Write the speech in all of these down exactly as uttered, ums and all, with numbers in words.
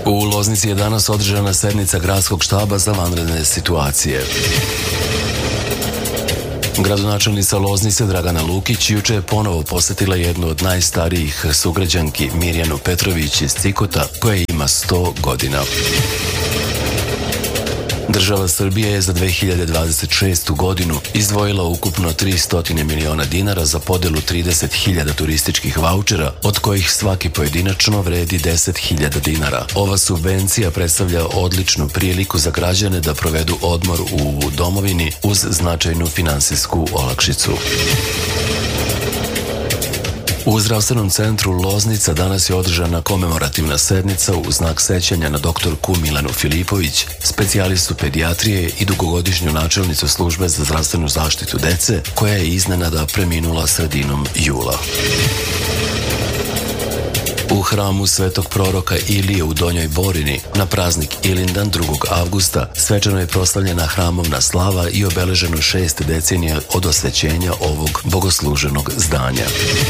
U Loznici je danas održana sednica gradskog štaba za vanredne situacije. Gradonačelnica Loznice Dragana Lukić juče je ponovo posetila jednu od najstarijih sugrađanki Mirjanu Petrović iz Cikota, koja ima sto godina. Država Srbije je za dve hiljade dvadeset šestu. godinu izdvojila ukupno tristo miliona dinara za podelu trideset hiljada turističkih vaučera, od kojih svaki pojedinačno vredi deset hiljada dinara. Ova subvencija predstavlja odličnu priliku za građane da provedu odmor u domovini uz značajnu finansijsku olakšicu. U zdravstvenom centru Loznica danas je održana komemorativna sednica u znak sećanja na doktorku Milenu Filipović, specijalistu pedijatrije i dugogodišnju načelnicu službe za zdravstvenu zaštitu dece, koja je iznenada preminula sredinom jula. U hramu Svetog proroka Ilije u Donjoj Borini na praznik Ilindan drugog avgusta svečano je proslavljena hramovna slava i obeleženo šest decenija od osvećenja ovog bogosluženog zdanja.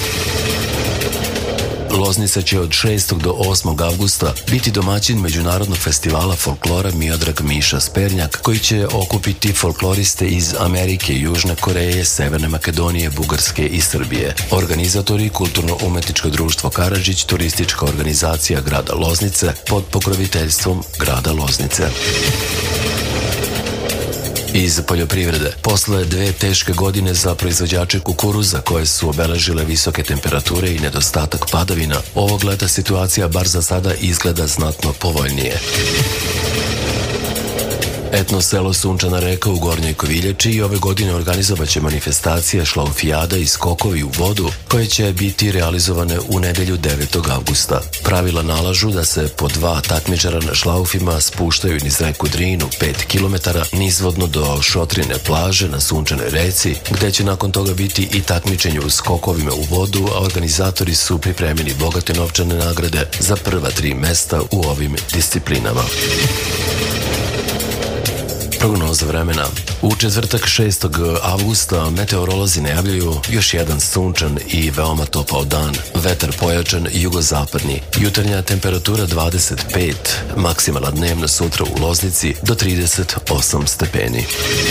Loznica će od šestog do osmog avgusta biti domaćin Međunarodnog festivala folklora Miodrag Miša Spernjak, koji će okupiti folkloriste iz Amerike, Južne Koreje, Severne Makedonije, Bugarske i Srbije. Organizatori Kulturno-umetničko društvo Karadžić, turistička organizacija grada Loznice pod pokroviteljstvom grada Loznice. Iz poljoprivrede. Posle dve teške godine za proizvođače kukuruza koje su obeležile visoke temperature i nedostatak padavina, ovog leta situacija bar za sada izgleda znatno povoljnije. Etno selo Sunčana reka u Gornjoj Koviljači i ove godine organizovaće manifestacije šlaufijada i skokovi u vodu, koje će biti realizovane u nedelju devetog avgusta. Pravila nalažu da se po dva takmičara na šlaufima spuštaju niz reku Drinu pet kilometara nizvodno do Šotrine plaže na Sunčanoj reci, gde će nakon toga biti i takmičenje u skokovima u vodu, a organizatori su pripremili bogate novčane nagrade za prva tri mesta u ovim disciplinama. Prognoza vremena. U četvrtak šestog avgusta meteorolozi najavljuju još jedan sunčan i veoma topao dan. Vetar pojačan jugozapadni. Jutarnja temperatura dvadeset pet, maksimalna dnevna sutra u Loznici do trideset osam stepeni.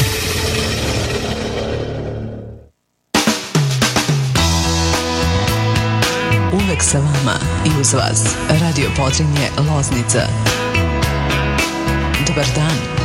Uvek sa vama i uz vas. Radio Podrinje Loznica. Dobar dan.